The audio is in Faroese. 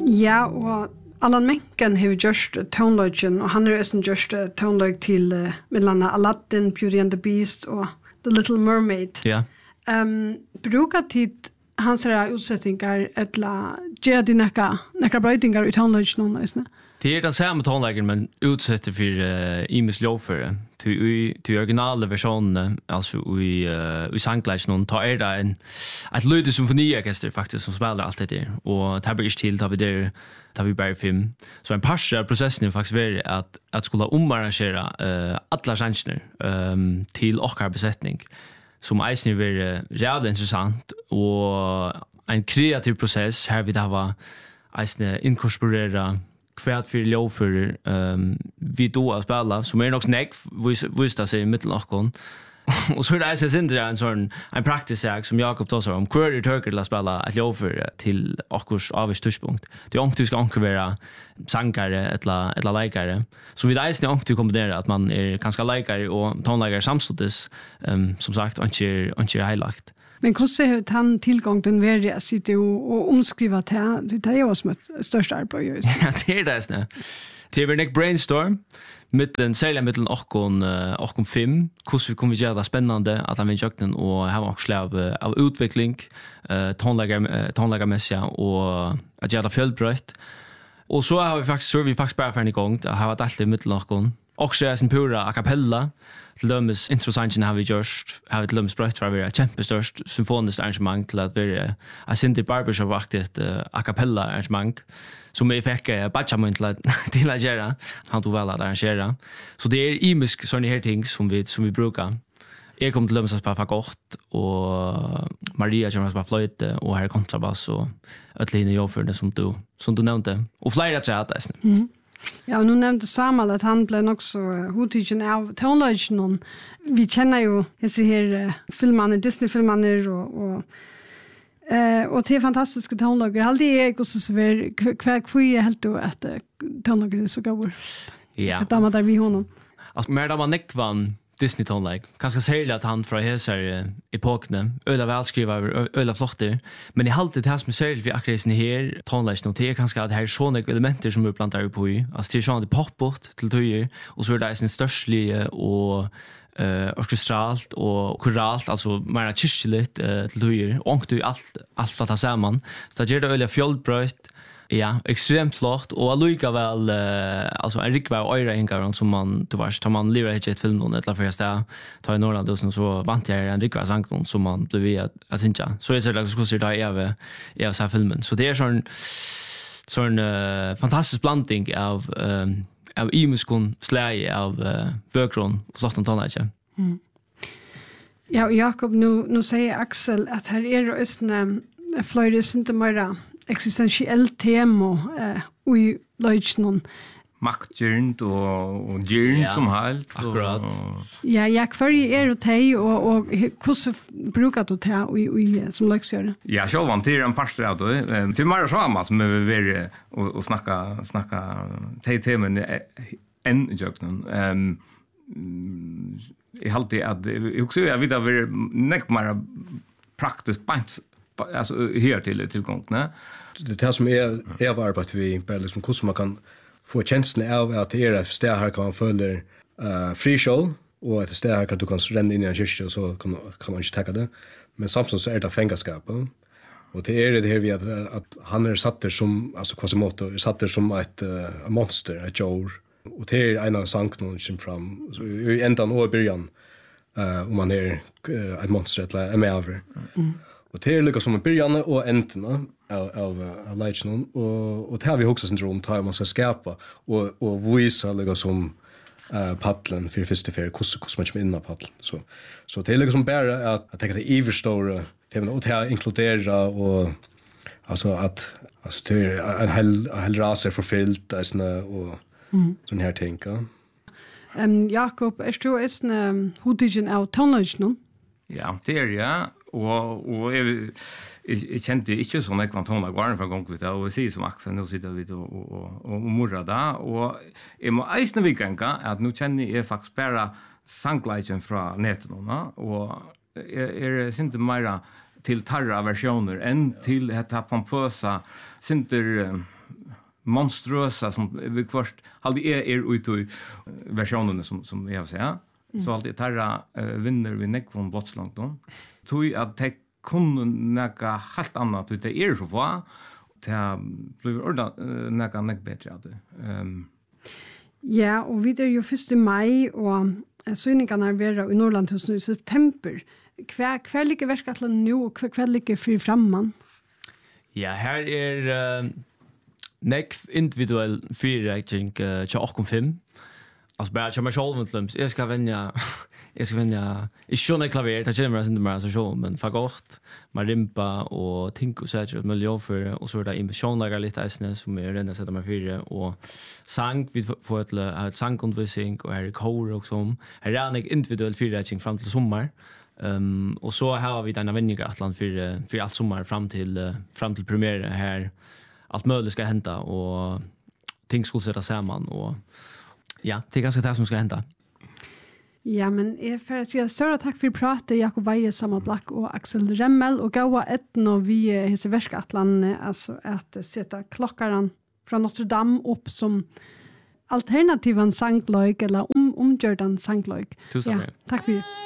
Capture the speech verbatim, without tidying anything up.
Ja, og Alan Menken har gjort tonelagen, og han har også gjort tonelag til uh, mellom Aladdin, Beauty and the Beast og The Little Mermaid. Ja. Um, bruker tid hans utsettinger eller gjør de nekka brøytinger i tonelagen noen løsene? Det er den samme tonelagen, men utsetter for uh, Imis lovføre. Til de originale versjonene, altså i, uh, i sangleisen, tar er det en, et lydig symfoniorkester faktisk, som spiller alt det der. Og det blir ikke til, tar vi der, tar vi bare film. Så en par av prosessen er faktisk vært at, at skulle omarrangere uh, alle sjansene um, til okkar besetning, som eisen er vært reelt interessant, og en kreativ prosess her vi da var eisen inkorporere kvært for lovfører um, vi då å spille, som er nok snakk, viste det seg i midten av oss. Og så er det jeg synes en sånn en praktisk sak som Jakob tar seg om, hver er tørker til å spille et lovfører til okkurs avvis tørstpunkt. Det er ångt du skal ångt være sangere eller, eller leikere. Så vi er eisen ångt du kombinerer at man er kanskje leikere og tonleikere samståttes, um, som sagt, ångt er heilagt. Men hvordan er han tilgang til verden å sitte og, og omskrive til? Det er jo også et største arbeid. Ja, det er det. Sånn. Det er en brainstorm, mittlen, særlig mittlen okkon, uh, okkon fem. Hvordan kommer vi gjøre det spennende at han vil gjøre den og ha en av, av utvikling, uh, tonleggermessig, og at gjøre det fjellbrøtt. Og så har vi faktisk, så er vi faktisk bare ferdig i gang, det har vært alltid mittlen okkon. Også er sin pura a cappella, til dømes introsangen har vi gjort, har vi til dømes brøtt fra å være kjempestørst symfonisk arrangement til at være a Cindy Barbershop-aktigt uh, a cappella arrangement, som vi fikk uh, Bachamun til, til å gjøre, han tog vel at arrangere. Så det er imisk sånne her ting som vi, som vi bruker. Jeg kom til dømes å spille fagott, og Maria kommer å spille fløyte, og her er kontrabass, og øtline jobbførende som du, som du nevnte. Og flere tre at det. Mm. Ja, og nu nevnte Samuel at han ble nok så hodtidgen av tonelagen. Vi kjenner jo disse her uh, filmene, Disney-filmene, og, og, uh, og det er fantastiske tonelager. Aldri er ikke så svært, hva er helt du at uh, tonelager er så gaver? Ja. At damer der vi honom. Altså, mer da man ikke vann Disney-tonlag. Kanskje særlig at han fra hesar epokene, øyla velskriver, øyla flotter, men jeg halte det som er særlig for akkurat sånne her tonlagen, og det er kanskje at det er sånne elementer som vi planter på i. Altså det er sånn at det er poppet til tøyer, og så er det sånn størslige og uh, orkestralt og koralt, altså mer kyrkjeligt uh, til tøyer, og du alt, alt for å ta sammen. Så det gjør det øyla fjollbrøtt, ja, extremt flott, og allikevel uh, altså en rikvær øyre hingar som man, du vet, tar man livet ikke et film noen, eller for jeg sted, tar i Norrland, og så vant jeg en rikvær sang som man ble ved at synja. Så jeg ser det også da jeg av jeg av filmen. Så det er sånn sånn uh, fantastisk blanding av uh, av imuskon slæge av uh, vøkron og flott og tonlager. Mm. Ja, og Jakob, nu, nu sier Axel at her er det også en fløyre sintemøyre existentiellt tema eh uh, i Leutschnon. Maktgyrnt og, og gyrnt ja, som helt. Akkurat. Og... Ja, ja, hver er det teg, og, og hvordan bruker du det i, i, som løksgjør? Ja, sjølvan, det er en parster av det. Det er mer samme som er ved å, å snakke, snakke teg temen enn i jøkken. Um, jeg halte at, jeg husker jeg vet at vi er nekk mer praktisk bant alltså här till tillgångarna. Det här som är är av arbete vi bara liksom hur man kan få känslan av att det är ett ställe här kan man följa uh, free show och ett ställe här kan du kan ränna in i en kyrka och så kan, kan man inte täcka det. Men samtidigt så är det fängskap. Och det är det här vi att, att han är satt där som alltså Quasimodo är satt där som ett uh, monster, ett djur. Och det är en av sanktionen som fram så i ändan och början uh, om man är uh, ett monster eller en mäver. Mm. Och det är lika som en början och änden av, av, av leitchen. Och, och det har vi också syndrom, tar man ska skapa och, och visa lika som uh, paddlen för första färg, hur man kommer in i paddlen. Så, så det är lika som bara att, att tänka till iverstora teman och det här inkludera och alltså att alltså, det är en hel, en hel ras är förfyllt och mm. sån här tänka. Um, Jakob, är du en um, hodigen av tonlagen? Ja, det är jag. Og, og jeg, jeg, jeg kjente ikke sånn jeg var tonlag var for gang, og jeg sier som Axel, nå sitter vi og, og, og, og morra da, og jeg må eisne vikenka at nå kjenner jeg faktisk bare sangleitjen fra nettet nå, og jeg er sinte mer til tarra versjoner enn til dette pompøsa, sinte monströsa som vi först alltid är er ut i versionerna som som jag säger. Så alltid tarra uh, vinner vi neck från Botslangt då. Tror att det kunde näka helt annat ut det är så va. Det blir ordan uh, näka neck bättre det. Ehm Ja, och vi är ju första maj och syningarna är i Norrland hos nu i september. Kvar kvar ligger verskatlan nu och kvar kvar ligger fri framman. Ja, här är uh, neck individuell fyrräkning uh, till åtta komma fem. Alltså bara jag själv med lums. Jag ska vänja jag ska vänja. Jag kör klaver, det känner jag inte mer så men fagort, marimba och tinko så här miljö för och så där emotionella lite äsnes som är den sätta mig fyra och sang vi får ett ett sångundervisning och är kor och som här är en individuell fyrräkning fram till sommar. Um, och så har vi denna vänliga Atlant för för allt sommar fram till uh, fram till premiär här allt möjligt ska hända och ting ska sätta samman och ja, det är ganska det som ska hända. Ja, men jag får säga större tack för pratet Jakob Weihe, Samma Black och Axel Remmel och gaua ett när vi hese verskatlan alltså att sätta klockan från Notre Dame upp som alternativen sanglöjk eller om omgjordan sanglöjk. Tusen ja, tack för